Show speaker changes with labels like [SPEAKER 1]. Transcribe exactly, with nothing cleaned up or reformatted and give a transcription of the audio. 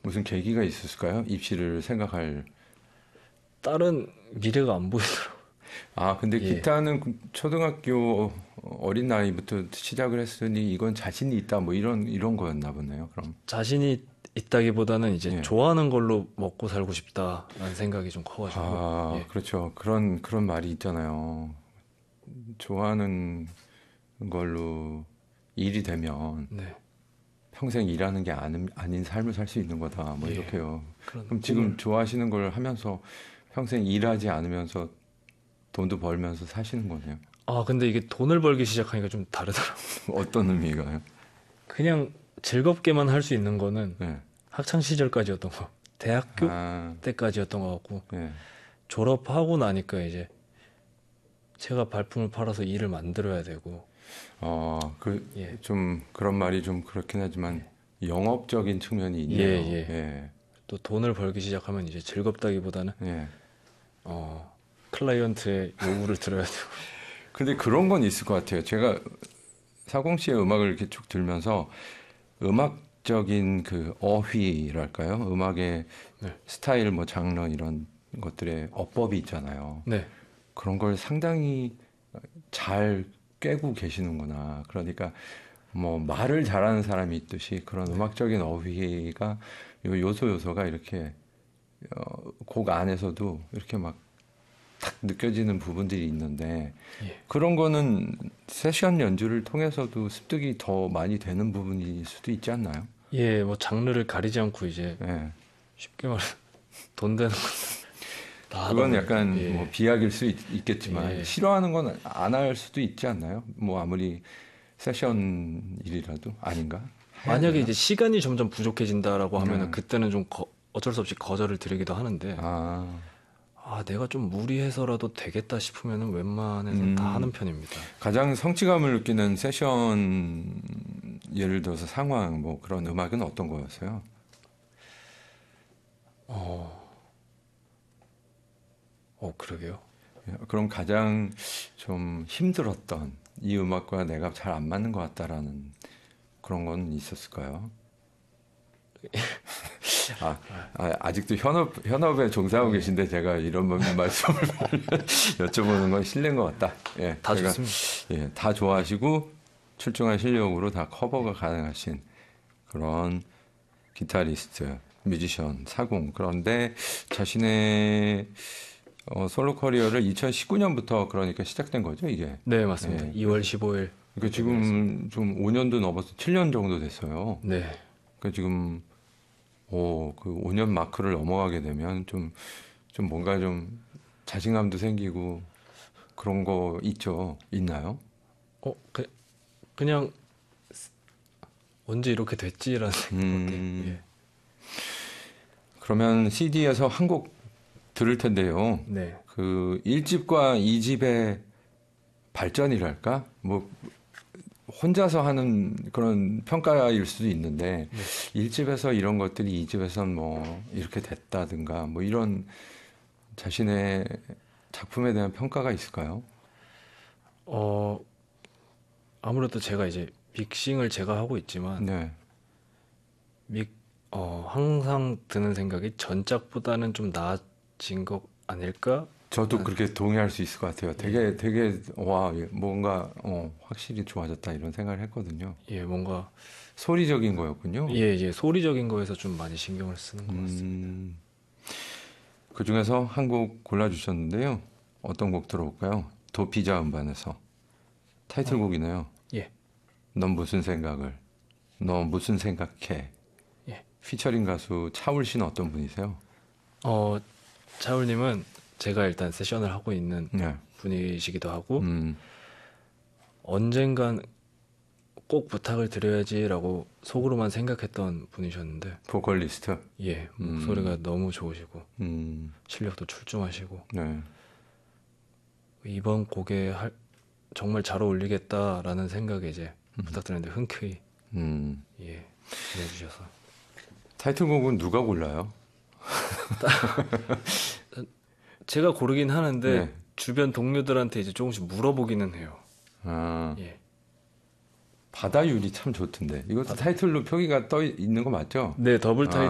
[SPEAKER 1] 무슨 계기가 있었을까요? 입시를 생각할.
[SPEAKER 2] 다른 미래가 안 보이더라고요.
[SPEAKER 1] 아, 근데
[SPEAKER 2] 예.
[SPEAKER 1] 기타는 초등학교 어린 나이부터 시작을 했으니 이건 자신이 있다 뭐 이런 이런 거였나 보네요. 그럼
[SPEAKER 2] 자신이 있다기보다는 이제
[SPEAKER 1] 예.
[SPEAKER 2] 좋아하는 걸로 먹고 살고 싶다라는 생각이 좀 커가지고.
[SPEAKER 1] 아,
[SPEAKER 2] 예.
[SPEAKER 1] 그렇죠. 그런 그런 말이 있잖아요. 좋아하는 걸로 일이 되면
[SPEAKER 2] 네.
[SPEAKER 1] 평생 일하는 게 아닌, 아닌 삶을 살 수 있는 거다. 뭐
[SPEAKER 2] 예.
[SPEAKER 1] 이렇게요.
[SPEAKER 2] 그런
[SPEAKER 1] 그럼 지금
[SPEAKER 2] 꿈을.
[SPEAKER 1] 좋아하시는 걸 하면서 평생 일하지 않으면서 돈도 벌면서 사시는 거네요.
[SPEAKER 2] 아, 근데 이게 돈을 벌기 시작하니까 좀 다르더라고요.
[SPEAKER 1] 어떤 의미가요?
[SPEAKER 2] 그냥 즐겁게만 할 수 있는 거는
[SPEAKER 1] 네.
[SPEAKER 2] 학창 시절까지였던 거, 대학교
[SPEAKER 1] 아,
[SPEAKER 2] 때까지였던 것 같고,
[SPEAKER 1] 네.
[SPEAKER 2] 졸업하고 나니까 이제 제가 발품을 팔아서 일을 만들어야 되고.
[SPEAKER 1] 어, 그,
[SPEAKER 2] 예.
[SPEAKER 1] 좀 그런 말이 좀 그렇긴 하지만 영업적인 측면이 있네요.
[SPEAKER 2] 예, 예.
[SPEAKER 1] 예.
[SPEAKER 2] 또 돈을 벌기 시작하면 이제 즐겁다기보다는
[SPEAKER 1] 예.
[SPEAKER 2] 어, 클라이언트의 요구를 들어야 되고.
[SPEAKER 1] 근데 그런 건 있을 것 같아요. 제가 사공 씨의 음악을 이렇게 쭉 들면서 음악적인 그 어휘랄까요? 음악의
[SPEAKER 2] 네.
[SPEAKER 1] 스타일, 뭐 장르 이런 것들의 어법이 있잖아요.
[SPEAKER 2] 네.
[SPEAKER 1] 그런 걸 상당히 잘 꿰고 계시는구나. 그러니까 뭐 말을 잘하는 사람이 있듯이 그런 음악적인 어휘가 요 요소 요소가 이렇게 어, 곡 안에서도 이렇게 막 탁 느껴지는 부분들이 있는데
[SPEAKER 2] 예.
[SPEAKER 1] 그런 거는 세션 연주를 통해서도 습득이 더 많이 되는 부분일 수도 있지 않나요?
[SPEAKER 2] 예, 뭐 장르를 가리지 않고 이제
[SPEAKER 1] 예.
[SPEAKER 2] 쉽게 말해 돈 되는 것들 다 하다
[SPEAKER 1] 그건
[SPEAKER 2] 보니까.
[SPEAKER 1] 약간
[SPEAKER 2] 예.
[SPEAKER 1] 뭐 비약일 수 있, 있겠지만
[SPEAKER 2] 예.
[SPEAKER 1] 싫어하는 건 안 할 수도 있지 않나요? 뭐 아무리 세션 일이라도 아닌가? 해야
[SPEAKER 2] 만약에
[SPEAKER 1] 되나?
[SPEAKER 2] 이제 시간이 점점 부족해진다라고 하면은
[SPEAKER 1] 음.
[SPEAKER 2] 그때는 좀 거- 어쩔 수 없이 거절을 드리기도 하는데,
[SPEAKER 1] 아,
[SPEAKER 2] 아, 내가 좀 무리해서라도 되겠다 싶으면은 웬만해서는 다
[SPEAKER 1] 음.
[SPEAKER 2] 하는 편입니다.
[SPEAKER 1] 가장 성취감을 느끼는 세션 예를 들어서 상황 뭐 그런 음악은 어떤 거였어요?
[SPEAKER 2] 어, 어, 그러게요.
[SPEAKER 1] 그럼 가장 좀 힘들었던 이 음악과 내가 잘 안 맞는 것 같다라는 그런 건 있었을까요? 아, 아, 아직도 현업, 현업에 종사하고 계신데 제가 이런 말씀을 여쭤보는 건 실례인 것 같다. 예,
[SPEAKER 2] 다
[SPEAKER 1] 제가,
[SPEAKER 2] 좋습니다.
[SPEAKER 1] 예, 다 좋아하시고 출중한 실력으로 다 커버가 가능하신 그런 기타리스트, 뮤지션, 사공. 그런데 자신의 어, 솔로 커리어를 이천십구 년부터 그러니까 시작된 거죠, 이게.
[SPEAKER 2] 네, 맞습니다.
[SPEAKER 1] 예,
[SPEAKER 2] 이월 십오일.
[SPEAKER 1] 그러니까 지금 좀 오 년도 넘어서 칠 년 정도 됐어요.
[SPEAKER 2] 네.
[SPEAKER 1] 그러니까 지금 오, 그 오 년 마크를 넘어가게 되면 좀, 좀 뭔가 좀 자신감도 생기고 그런 거 있죠? 있나요?
[SPEAKER 2] 어, 그, 그냥 언제 이렇게 됐지라는 생각밖에.
[SPEAKER 1] 음,
[SPEAKER 2] 예.
[SPEAKER 1] 그러면 씨디에서 한 곡 들을 텐데요.
[SPEAKER 2] 네.
[SPEAKER 1] 그 일 집과 이 집의 발전이랄까? 뭐 혼자서 하는 그런 평가일 수도 있는데
[SPEAKER 2] 네.
[SPEAKER 1] 일 집에서 이런 것들이 이 집에선 뭐 이렇게 됐다든가 뭐 이런 자신의 작품에 대한 평가가 있을까요?
[SPEAKER 2] 어, 아무래도 제가 이제 믹싱을 제가 하고 있지만
[SPEAKER 1] 네.
[SPEAKER 2] 믹, 어, 항상 드는 생각이 전작보다는 좀 나아진 것 아닐까?
[SPEAKER 1] 저도
[SPEAKER 2] 난-
[SPEAKER 1] 그렇게 동의할 수 있을 것 같아요. 되게 되게 와 뭔가 어, 확실히 좋아졌다 이런 생각을 했거든요.
[SPEAKER 2] 예, 뭔가
[SPEAKER 1] 소리적인 거였군요.
[SPEAKER 2] 예, 예, 소리적인 거에서 좀 많이 신경을 쓰는 것 같습니다.
[SPEAKER 1] 음, 그 중에서 한 곡 골라주셨는데요. 어떤 곡 들어볼까요? 도피자 음반에서 타이틀곡이네요.
[SPEAKER 2] 예,
[SPEAKER 1] 넌 무슨 생각을? 너 무슨 생각해?
[SPEAKER 2] 예.
[SPEAKER 1] 피처링 가수 차울 씨는 어떤 분이세요?
[SPEAKER 2] 어, 차울님은 제가 일단 세션을 하고 있는
[SPEAKER 1] 네.
[SPEAKER 2] 분이시기도 하고
[SPEAKER 1] 음,
[SPEAKER 2] 언젠간 꼭 부탁을 드려야지라고 속으로만 생각했던 분이셨는데
[SPEAKER 1] 보컬리스트.
[SPEAKER 2] 예, 목소리가 너무 좋으시고
[SPEAKER 1] 음,
[SPEAKER 2] 실력도 출중하시고
[SPEAKER 1] 네.
[SPEAKER 2] 이번 곡에 할, 정말 잘 어울리겠다라는 생각에 이제 부탁드렸는데 흔쾌히
[SPEAKER 1] 음.
[SPEAKER 2] 예, 해주셔서
[SPEAKER 1] 타이틀곡은 누가 골라요?
[SPEAKER 2] 제가 고르긴 하는데
[SPEAKER 1] 네.
[SPEAKER 2] 주변 동료들한테 이제 조금씩 물어보기는 해요.
[SPEAKER 1] 아,
[SPEAKER 2] 예.
[SPEAKER 1] 바다유리 참 좋던데. 이것도 타이틀로 표기가 떠 있는 거 맞죠?
[SPEAKER 2] 네, 더블
[SPEAKER 1] 아,
[SPEAKER 2] 타이틀